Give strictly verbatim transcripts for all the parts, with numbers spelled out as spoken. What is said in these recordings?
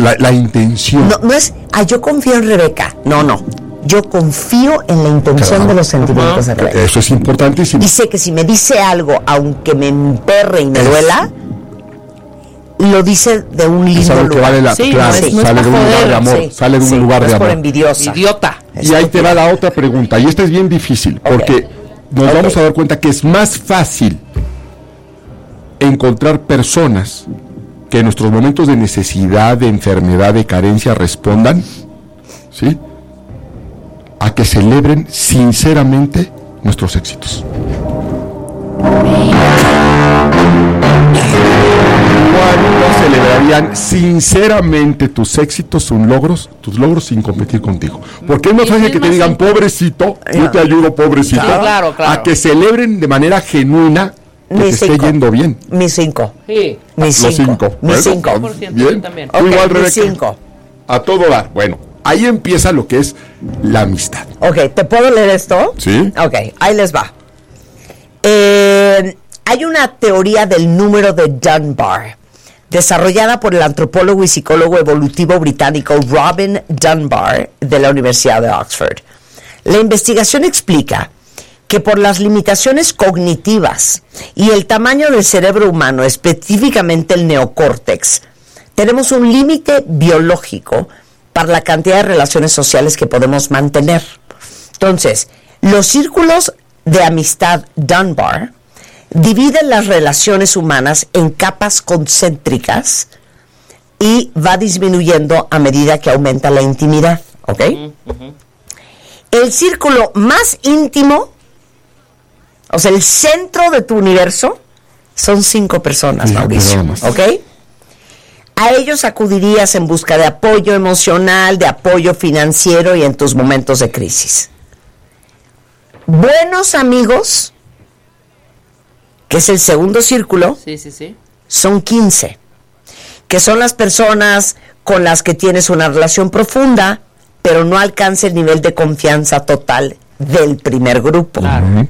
la, la intención. No, no es, ah, yo confío en Rebeca. No, no. Yo confío en la intención claro. de los sentimientos uh-huh. de Rebeca. Eso es importantísimo. Y sé que si me dice algo, aunque me emperre y me es. duela, lo dice de un lindo lugar. lugar. Vale la, sí, claro, sí, sale de un lugar de amor. Sí, sale de un sí, lugar no de es amor. por envidiosa. Idiota. Y ahí te va la otra pregunta. Y esta es bien difícil. Porque okay. nos okay. vamos a dar cuenta que es más fácil encontrar personas que en nuestros momentos de necesidad, de enfermedad, de carencia respondan, ¿sí?, a que celebren sinceramente nuestros éxitos. ¿Cuándo celebrarían sinceramente tus éxitos, tus logros, tus logros sin competir contigo? Porque es más fácil que te digan, pobrecito, yo te ayudo, pobrecito, claro, claro. a que celebren de manera genuina que te esté yendo bien. Mis cinco. Sí. Mis Los cinco. cinco. Mis Bueno, cinco. Bien. También. Tú igual, Ok, Rebeca. mis cinco. A todo dar. Bueno, ahí empieza lo que es la amistad. Ok, ¿te puedo leer esto? Sí. Ok, ahí les va. Eh, hay una teoría del número de Dunbar, desarrollada por el antropólogo y psicólogo evolutivo británico Robin Dunbar de la Universidad de Oxford. La investigación explica que por las limitaciones cognitivas y el tamaño del cerebro humano, específicamente el neocórtex, tenemos un límite biológico para la cantidad de relaciones sociales que podemos mantener. Entonces, los círculos de amistad Dunbar dividen las relaciones humanas en capas concéntricas y va disminuyendo a medida que aumenta la intimidad, ¿ok? Uh-huh. El círculo más íntimo, o sea, el centro de tu universo, son cinco personas, sí, Mauricio, ¿ok? A ellos acudirías en busca de apoyo emocional, de apoyo financiero y en tus momentos de crisis. Buenos amigos, que es el segundo círculo, sí, sí, sí. son quince, que son las personas con las que tienes una relación profunda, pero no alcanza el nivel de confianza total del primer grupo. Claro.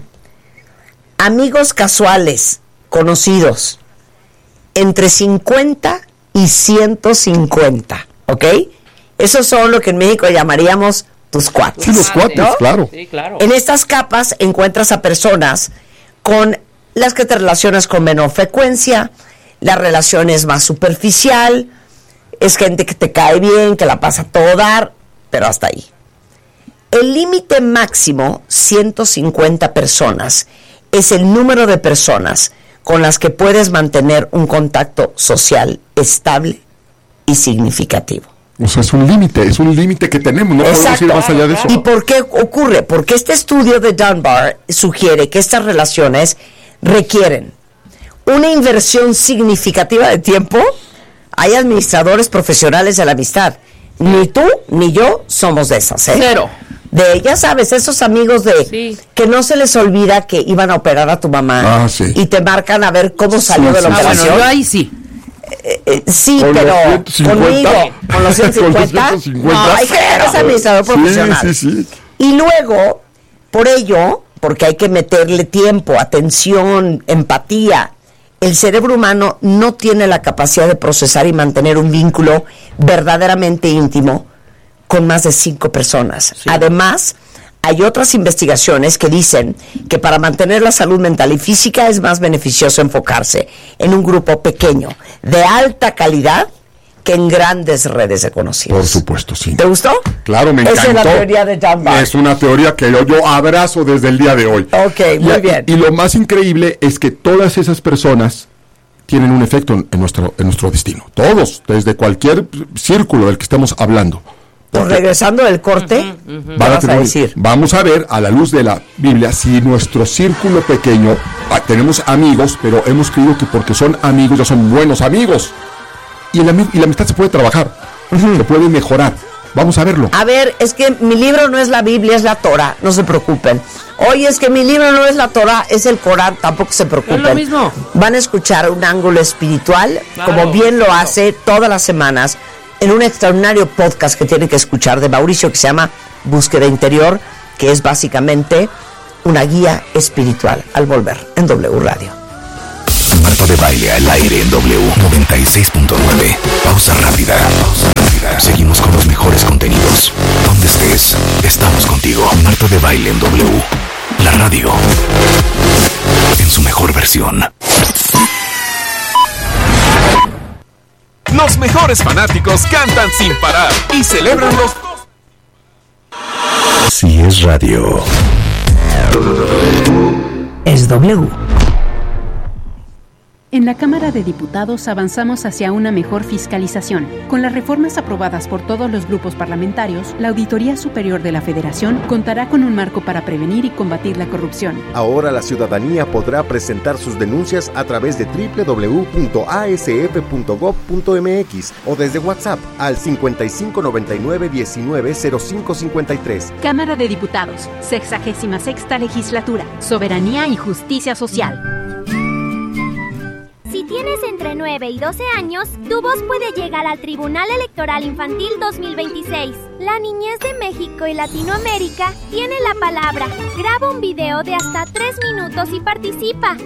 Amigos casuales, conocidos, entre cincuenta y ciento cincuenta, ¿ok? Esos son lo que en México llamaríamos tus cuates. Sí, los cuates, ¿no? Claro. Sí, claro. En estas capas encuentras a personas con las que te relacionas con menor frecuencia, la relación es más superficial, es gente que te cae bien, que la pasa a todo dar, pero hasta ahí. El límite máximo, ciento cincuenta personas, es el número de personas con las que puedes mantener un contacto social estable y significativo. O sea, es un límite, es un límite que tenemos, no podemos ir más allá de eso. ¿Y por qué ocurre? Porque este estudio de Dunbar sugiere que estas relaciones requieren una inversión significativa de tiempo. Hay administradores profesionales de la amistad. Ni tú ni yo somos de esas, ¿eh? Cero. De, ya sabes, esos amigos de sí. que no se les olvida que iban a operar a tu mamá ah, sí. y te marcan a ver cómo salió sí, de la sí, operación. Bueno, yo ahí sí. Eh, eh, sí, con pero los conmigo, con los ciento cincuenta, con los ciento cincuenta. No, hay que ser administrador profesional. Sí, sí, sí. Y luego, por ello, porque hay que meterle tiempo, atención, empatía, el cerebro humano no tiene la capacidad de procesar y mantener un vínculo verdaderamente íntimo con más de cinco personas. Sí. Además, hay otras investigaciones que dicen que para mantener la salud mental y física es más beneficioso enfocarse en un grupo pequeño, de alta calidad, que en grandes redes de conocidos. Por supuesto, sí. ¿Te gustó? Claro, me encantó. Esa es la teoría de Dunbar. Es una teoría que yo, yo abrazo desde el día de hoy. Ok, muy y, bien. Y, y lo más increíble es que todas esas personas tienen un efecto en, en, nuestro, en nuestro destino. Todos, desde cualquier círculo del que estemos hablando. Pues regresando del corte, uh-huh, uh-huh. Van a vas tener, a decir. Vamos a ver, a la luz de la Biblia, si nuestro círculo pequeño, ah, tenemos amigos, pero hemos creído que porque son amigos ya son buenos amigos. Y la, y la amistad se puede trabajar, uh-huh. se puede mejorar. Vamos a verlo. A ver, es que mi libro no es la Biblia, es la Torah, no se preocupen. Oye, es que mi libro no es la Torah, es el Corán, tampoco se preocupen. Es lo mismo. Van a escuchar un ángulo espiritual, claro, como bien lo claro. hace todas las semanas, en un extraordinario podcast que tienen que escuchar de Mauricio, que se llama Búsqueda Interior, que es básicamente una guía espiritual. Al volver en W Radio. Marta de Baile al aire en W noventa y seis punto nueve. Pausa rápida. Pausa rápida. de Baile en W. La radio en su mejor versión. Los mejores fanáticos cantan sin parar y celebran los... Si es radio, es W. En la Cámara de Diputados avanzamos hacia una mejor fiscalización. Con las reformas aprobadas por todos los grupos parlamentarios, la Auditoría Superior de la Federación contará con un marco para prevenir y combatir la corrupción. Ahora la ciudadanía podrá presentar sus denuncias a través de doble u doble u doble u punto a s f punto gob punto m x o desde WhatsApp al cincuenta y cinco noventa y nueve diecinueve cero cinco cincuenta y tres. Cámara de Diputados, sexagésima sexta Legislatura, Soberanía y Justicia Social. Si tienes entre nueve y doce años, tu voz puede llegar al Tribunal Electoral Infantil dos mil veintiséis. La niñez de México y Latinoamérica tiene la palabra. Graba un video de hasta tres minutos y participa.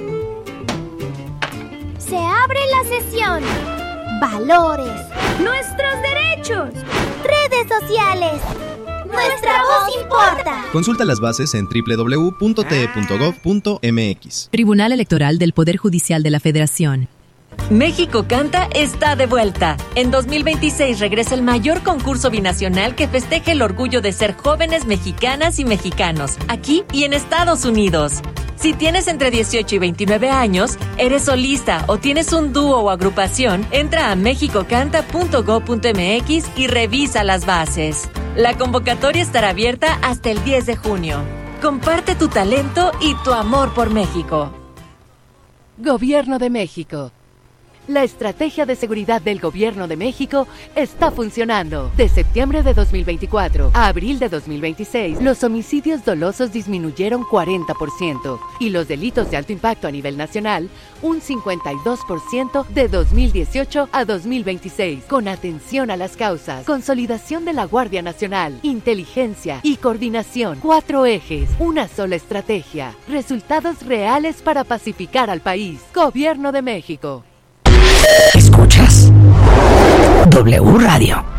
Se abre la sesión. Valores. Nuestros derechos. Redes sociales. Nuestra voz importa. Consulta las bases en doble u doble u doble u punto t e punto gob punto m x. Tribunal Electoral del Poder Judicial de la Federación. México Canta está de vuelta. En dos mil veintiséis regresa el mayor concurso binacional que festeja el orgullo de ser jóvenes mexicanas y mexicanos, aquí y en Estados Unidos. Si tienes entre dieciocho y veintinueve años, eres solista o tienes un dúo o agrupación, entra a mexico canta punto gob punto m x y revisa las bases. La convocatoria estará abierta hasta el diez de junio. Comparte tu talento y tu amor por México. Gobierno de México. La estrategia de seguridad del Gobierno de México está funcionando. De septiembre de dos mil veinticuatro a abril de dos mil veintiséis, los homicidios dolosos disminuyeron cuarenta por ciento y los delitos de alto impacto a nivel nacional un cincuenta y dos por ciento de dos mil dieciocho a dos mil veintiséis. Con atención a las causas, consolidación de la Guardia Nacional, inteligencia y coordinación. Cuatro ejes, una sola estrategia. Resultados reales para pacificar al país. Gobierno de México. Escuchas W Radio.